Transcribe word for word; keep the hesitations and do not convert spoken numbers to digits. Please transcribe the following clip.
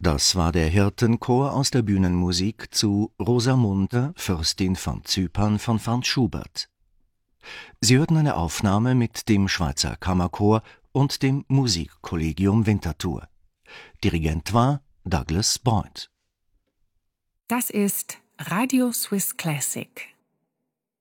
Das war der Hirtenchor aus der Bühnenmusik zu Rosamunde, Fürstin von Zypern von Franz Schubert. Sie hörten eine Aufnahme mit dem Schweizer Kammerchor und dem Musikkollegium Winterthur. Dirigent war Douglas Boyd. Das ist Radio Swiss Classic,